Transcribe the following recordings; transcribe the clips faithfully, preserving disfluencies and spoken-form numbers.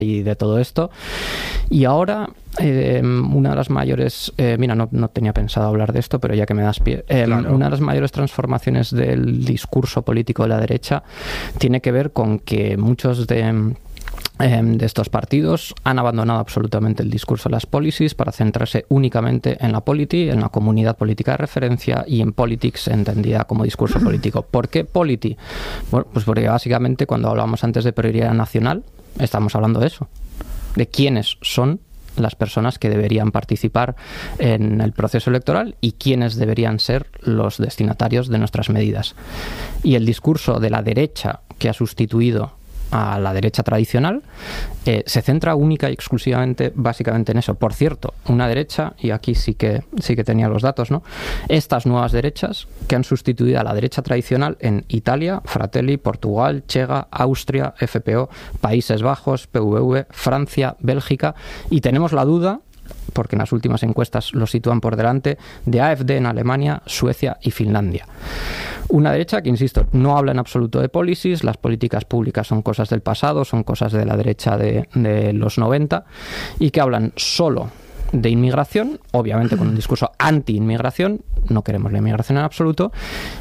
y de todo esto. Y ahora, eh, una de las mayores... Eh, mira, no, no tenía pensado hablar de esto, pero ya que me das pie. Eh, claro. Una de las mayores transformaciones del discurso político de la derecha tiene que ver con que muchos de... de estos partidos han abandonado absolutamente el discurso de las policies para centrarse únicamente en la polity, en la comunidad política de referencia y en politics entendida como discurso político. ¿Por qué polity? Bueno, pues porque básicamente cuando hablábamos antes de prioridad nacional estamos hablando de eso, de quiénes son las personas que deberían participar en el proceso electoral y quiénes deberían ser los destinatarios de nuestras medidas. Y el discurso de la derecha que ha sustituido a la derecha tradicional, eh, se centra única y exclusivamente, básicamente en eso. Por cierto, una derecha, y aquí sí que sí que tenía los datos, ¿no? Estas nuevas derechas que han sustituido a la derecha tradicional en Italia, Fratelli, Portugal, Chega, Austria, F P O, Países Bajos, P V V, Francia, Bélgica, y tenemos la duda, porque en las últimas encuestas lo sitúan por delante, de A F D en Alemania, Suecia y Finlandia. Una derecha que, insisto, no habla en absoluto de policies, las políticas públicas son cosas del pasado, son cosas de la derecha de, de los noventa, y que hablan solo de inmigración, obviamente con un discurso anti-inmigración, no queremos la inmigración en absoluto,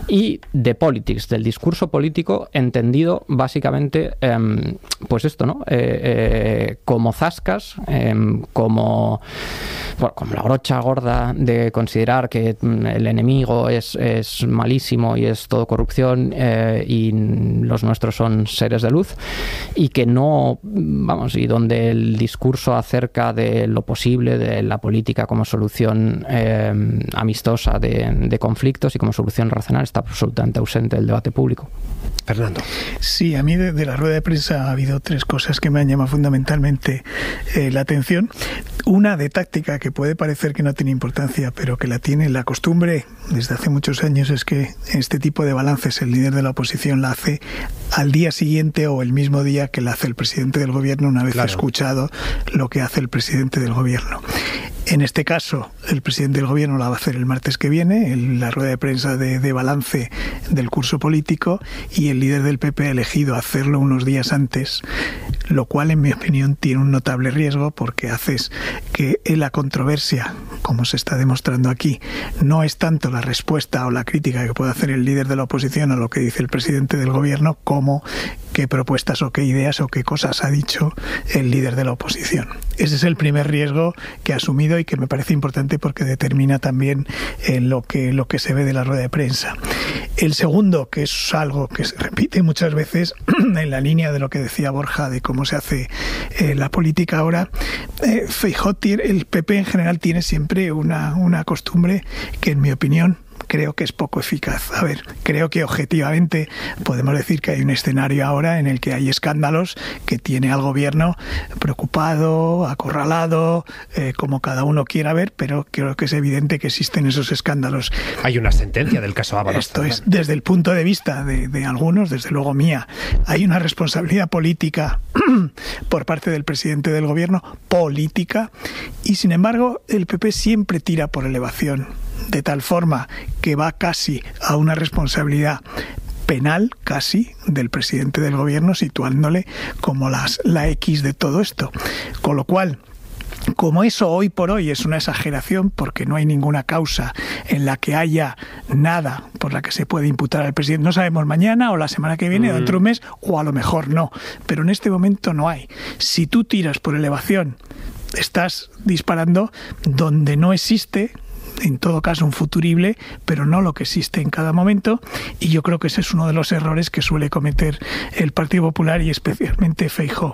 y de politics, del discurso político entendido básicamente, eh, pues esto, ¿no? Eh, eh, como zascas, eh, como, bueno, como la brocha gorda de considerar que el enemigo es, es malísimo y es todo corrupción eh, y los nuestros son seres de luz, y que no, vamos, y donde el discurso acerca de lo posible, de la política como solución eh, amistosa de, de conflictos y como solución racional está absolutamente ausente del debate público. Fernando. Sí, a mí de, de la rueda de prensa ha habido tres cosas que me han llamado fundamentalmente eh, la atención. Una de táctica que puede parecer que no tiene importancia, pero que la tiene. La costumbre desde hace muchos años es que este tipo de balances el líder de la oposición la hace al día siguiente o el mismo día que la hace el presidente del gobierno, una vez claro. escuchado lo que hace el presidente del gobierno. En este caso, el presidente del gobierno la va a hacer el martes que viene, en la rueda de prensa de, de balance del curso político, y el líder del P P ha elegido hacerlo unos días antes, lo cual, en mi opinión, tiene un notable riesgo, porque haces que en la controversia, como se está demostrando aquí, no es tanto la respuesta o la crítica que puede hacer el líder de la oposición a lo que dice el presidente del gobierno, como qué propuestas o qué ideas o qué cosas ha dicho el líder de la oposición. Ese es el primer riesgo que ha asumido y que me parece importante porque determina también eh, lo que, lo que se ve de la rueda de prensa. El segundo, que es algo que se repite muchas veces en la línea de lo que decía Borja de cómo se hace eh, la política ahora, eh, Feijóo, el P P en general tiene siempre una, una costumbre que, en mi opinión, creo que es poco eficaz. A ver, creo que objetivamente podemos decir que hay un escenario ahora en el que hay escándalos que tiene al gobierno preocupado, acorralado, eh, como cada uno quiera ver, pero creo que es evidente que existen esos escándalos. Hay una sentencia del caso Ábalos. Esto es, desde el punto de vista de, de algunos, desde luego mía, hay una responsabilidad política por parte del presidente del gobierno, política, y sin embargo el P P siempre tira por elevación, de tal forma que va casi a una responsabilidad penal, casi, del presidente del gobierno, situándole como las, la X de todo esto. Con lo cual, como eso hoy por hoy es una exageración, porque no hay ninguna causa en la que haya nada por la que se puede imputar al presidente, no sabemos mañana o la semana que viene, mm. o dentro de un mes, o a lo mejor no, pero en este momento no hay. Si tú tiras por elevación, estás disparando donde no existe, en todo caso un futurible, pero no lo que existe en cada momento, y yo creo que ese es uno de los errores que suele cometer el Partido Popular y especialmente Feijóo.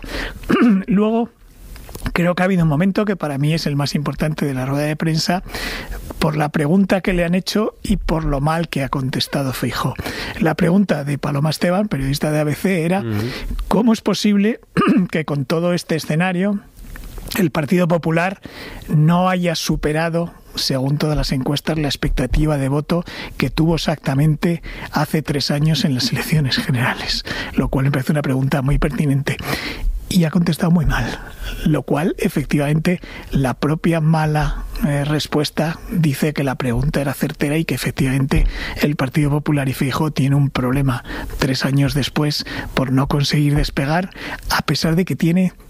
Luego, creo que ha habido un momento que para mí es el más importante de la rueda de prensa, por la pregunta que le han hecho y por lo mal que ha contestado Feijóo. La pregunta de Paloma Esteban, periodista de A B C, era uh-huh. ¿cómo es posible que con todo este escenario el Partido Popular no haya superado, según todas las encuestas, la expectativa de voto que tuvo exactamente hace tres años en las elecciones generales? Lo cual me parece una pregunta muy pertinente. Y ha contestado muy mal, lo cual, efectivamente, la propia mala eh, respuesta dice que la pregunta era certera y que, efectivamente, el Partido Popular y Feijóo tiene un problema tres años después por no conseguir despegar, a pesar de que tiene